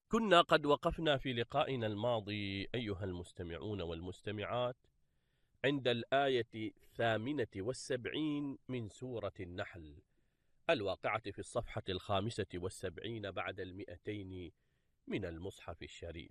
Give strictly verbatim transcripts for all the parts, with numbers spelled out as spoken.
كنا قد وقفنا في لقائنا الماضي أيها المستمعون والمستمعات عند الآية الثامنة والسبعين من سورة النحل الواقعة في الصفحة الخامسة والسبعين بعد المئتين من المصحف الشريف.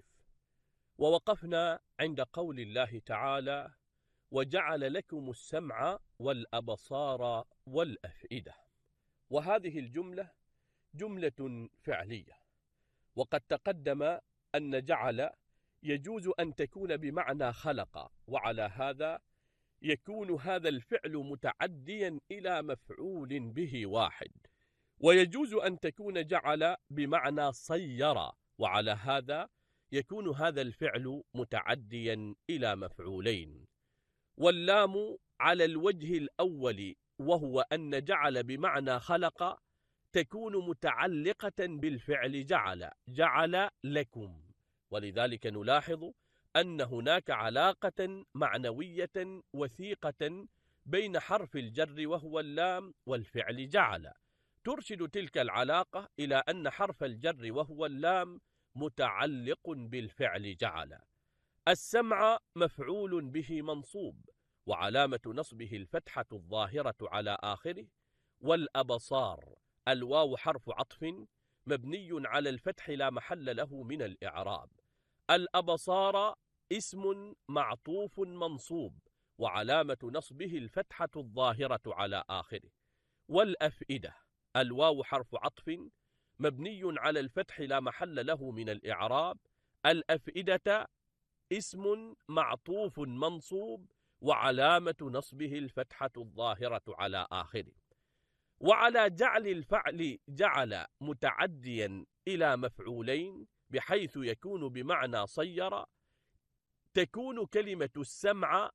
ووقفنا عند قول الله تعالى: وجعل لكم السمع والأبصار والأفئدة. وهذه الجملة جملة فعلية، وقد تقدم أن جعل يجوز أن تكون بمعنى خلق، وعلى هذا يكون هذا الفعل متعديا إلى مفعول به واحد، ويجوز أن تكون جعل بمعنى صير، وعلى هذا يكون هذا الفعل متعديا إلى مفعولين. واللام على الوجه الأول وهو أن جعل بمعنى خلق تكون متعلقة بالفعل جعل جعل لكم، ولذلك نلاحظ أن هناك علاقة معنوية وثيقة بين حرف الجر وهو اللام والفعل جعل، ترشد تلك العلاقة إلى أن حرف الجر وهو اللام متعلق بالفعل جعل. السمع مفعول به منصوب، وعلامة نصبه الفتحة الظاهرة على آخره. والأبصار الواو حرف عطف مبني على الفتح لا محل له من الإعراب. الأبصار اسم معطوف منصوب، وعلامة نصبه الفتحة الظاهرة على آخره. والأفئدة الواو حرف عطف مبني على الفتح لا محل له من الإعراب. الأفئدة اسم معطوف منصوب، وعلامة نصبه الفتحة الظاهرة على آخره. وعلى جعل الفعل جعل متعديا إلى مفعولين بحيث يكون بمعنى صير، تكون كلمة السمع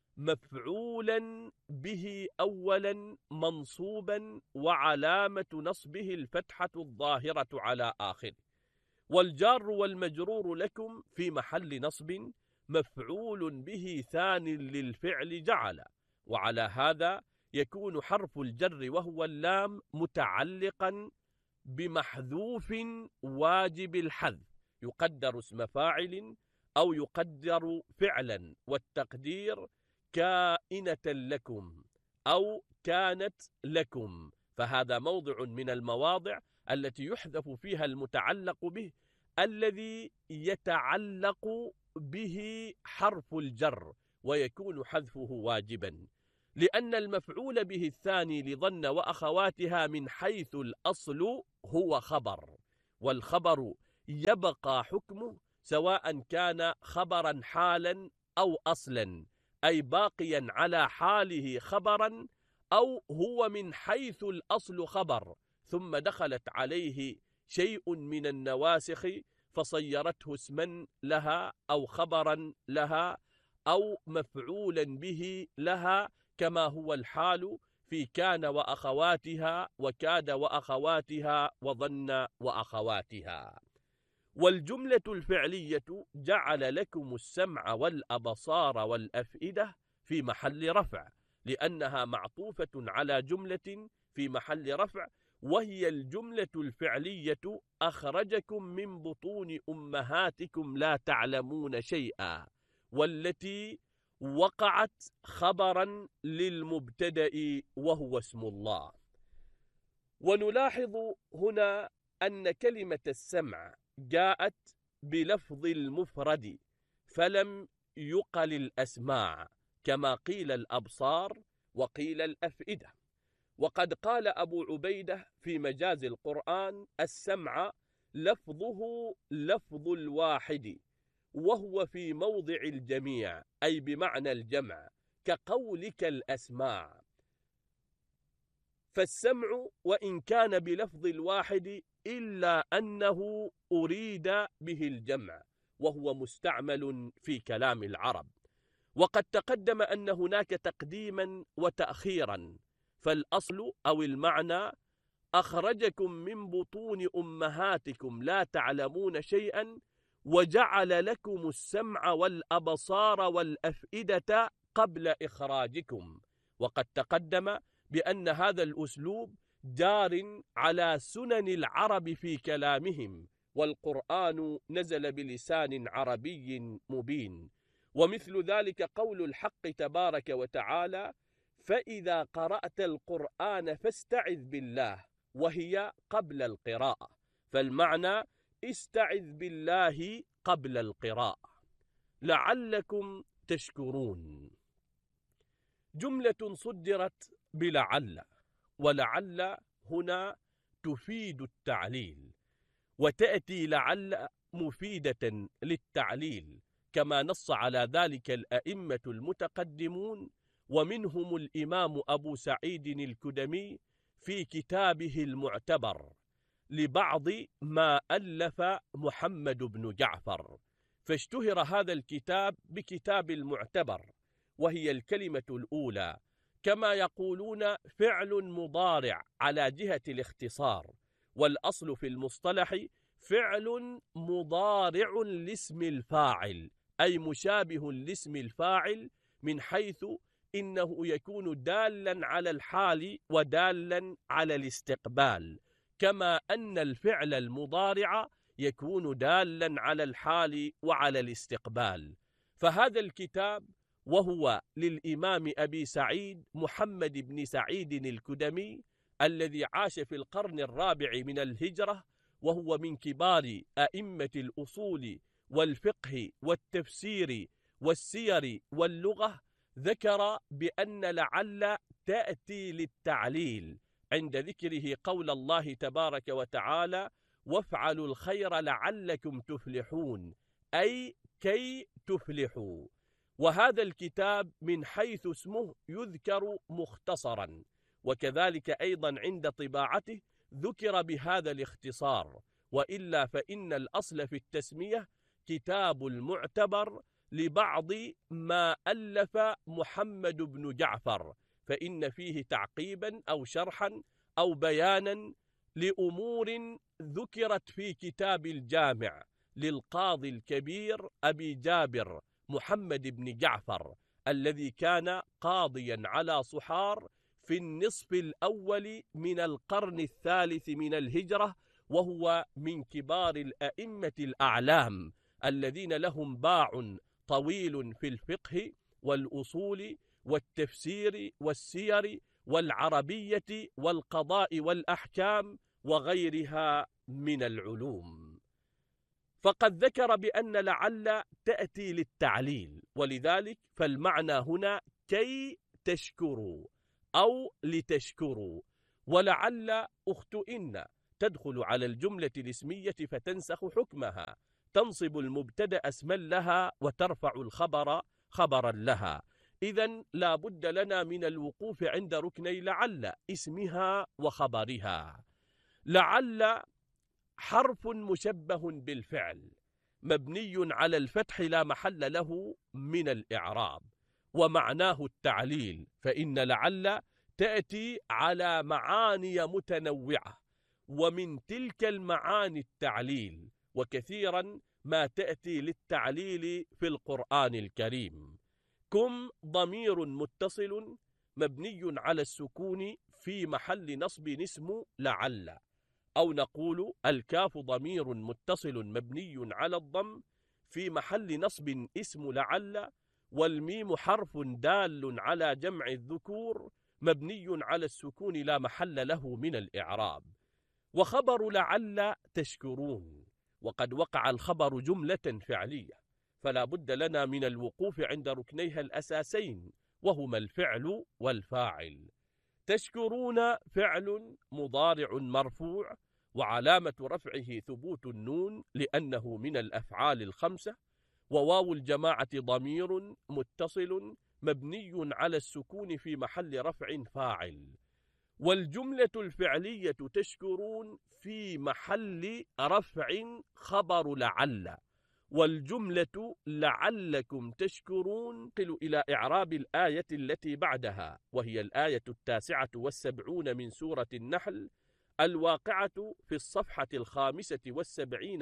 مفعولا به أولا منصوبا، وعلامة نصبه الفتحة الظاهرة على آخره. والجار والمجرور لكم في محل نصب مفعول به ثان للفعل جعل، وعلى هذا يكون حرف الجر وهو اللام متعلقا بمحذوف واجب الحذف، يقدر اسم فاعل أو يقدر فعلا، والتقدير كائنة لكم أو كانت لكم، فهذا موضع من المواضع التي يحذف فيها المتعلق به الذي يتعلق به حرف الجر، ويكون حذفه واجبا، لأن المفعول به الثاني لظن وأخواتها من حيث الأصل هو خبر، والخبر يبقى حكمه سواء كان خبرا حالا أو أصلا، أي باقيا على حاله خبرا، أو هو من حيث الأصل خبر ثم دخلت عليه شيء من النواسخ فصيرته اسما لها أو خبرا لها أو مفعولا به لها، كما هو الحال في كان وأخواتها وكاد وأخواتها وظن وأخواتها. والجملة الفعلية جعل لكم السمع والأبصار والأفئدة في محل رفع، لأنها معطوفة على جملة في محل رفع، وهي الجملة الفعلية أخرجكم من بطون أمهاتكم لا تعلمون شيئا، والتي وقعت خبرا للمبتدأ وهو اسم الله. ونلاحظ هنا أن كلمة السمع جاءت بلفظ المفرد فلم يقل الأسماع، كما قيل الأبصار وقيل الأفئدة. وقد قال أبو عبيدة في مجاز القرآن: السمع لفظه لفظ الواحد وهو في موضع الجميع، أي بمعنى الجمع، كقولك الأسماع. فالسمع وإن كان بلفظ الواحد إلا أنه أريد به الجمع، وهو مستعمل في كلام العرب. وقد تقدم أن هناك تقديما وتأخيرا، فالأصل أو المعنى أخرجكم من بطون أمهاتكم لا تعلمون شيئا، وجعل لكم السمع والأبصار والأفئدة قبل إخراجكم. وقد تقدم بأن هذا الأسلوب جار على سنن العرب في كلامهم، والقرآن نزل بلسان عربي مبين. ومثل ذلك قول الحق تبارك وتعالى: فإذا قرأت القرآن فاستعذ بالله، وهي قبل القراءة، فالمعنى استعذ بالله قبل القراءة. لعلكم تشكرون، جملة صدرت بلعل، ولعل هنا تفيد التعليل، وتأتي لعل مفيدة للتعليل، كما نص على ذلك الأئمة المتقدمون، ومنهم الإمام أبو سعيد الكدمي في كتابه المعتبر لبعض ما ألف محمد بن جعفر، فاشتهر هذا الكتاب بكتاب المعتبر، وهي الكلمة الأولى، كما يقولون فعل مضارع على جهة الاختصار، والأصل في المصطلح فعل مضارع لاسم الفاعل، أي مشابه لاسم الفاعل، من حيث إنه يكون دالا على الحال ودالا على الاستقبال، كما أن الفعل المضارع يكون دالا على الحال وعلى الاستقبال. فهذا الكتاب وهو للإمام أبي سعيد محمد بن سعيد الكدمي، الذي عاش في القرن الرابع من الهجرة، وهو من كبار أئمة الأصول والفقه والتفسير والسير واللغة، ذكر بأن لعل تأتي للتعليل عند ذكره قول الله تبارك وتعالى: وافعلوا الخير لعلكم تفلحون، أي كي تفلحوا. وهذا الكتاب من حيث اسمه يذكر مختصرا، وكذلك أيضا عند طباعته ذكر بهذا الاختصار، وإلا فإن الأصل في التسمية كتاب المعتبر لبعض ما ألف محمد بن جعفر، فإن فيه تعقيبا أو شرحا أو بيانا لأمور ذكرت في كتاب الجامع للقاضي الكبير أبي جابر محمد بن جعفر، الذي كان قاضيا على صحار في النصف الأول من القرن الثالث من الهجرة، وهو من كبار الأئمة الأعلام الذين لهم باع طويل في الفقه والأصول والتفسير والسير والعربية والقضاء والأحكام وغيرها من العلوم. فقد ذكر بأن لعل تأتي للتعليل، ولذلك فالمعنى هنا كي تشكروا أو لتشكروا. ولعل أخت إن تدخل على الجملة الاسمية فتنسخ حكمها، تنصب المبتدأ اسما لها وترفع الخبر خبرا لها. إذن لا بد لنا من الوقوف عند ركني لعل، اسمها وخبرها. لعل حرف مشبه بالفعل مبني على الفتح لا محل له من الإعراب، ومعناه التعليل، فإن لعل تأتي على معاني متنوعة، ومن تلك المعاني التعليل، وكثيرا ما تأتي للتعليل في القرآن الكريم. كم ضمير متصل مبني على السكون في محل نصب اسم لعل، أو نقول الكاف ضمير متصل مبني على الضم في محل نصب اسم لعل، والميم حرف دال على جمع الذكور مبني على السكون لا محل له من الإعراب. وخبر لعل تشكرون، وقد وقع الخبر جملة فعلية، فلا بد لنا من الوقوف عند ركنيها الأساسين، وهما الفعل والفاعل. تشكرون فعل مضارع مرفوع، وعلامة رفعه ثبوت النون لأنه من الأفعال الخمسة، وواو الجماعة ضمير متصل مبني على السكون في محل رفع فاعل. والجملة الفعلية تشكرون في محل رفع خبر لعل، والجملة لعلكم تشكرون قل إلى إعراب الآية التي بعدها، وهي الآية التاسعة والسبعون من سورة النحل، الواقعة في الصفحة الخامسة والسبعين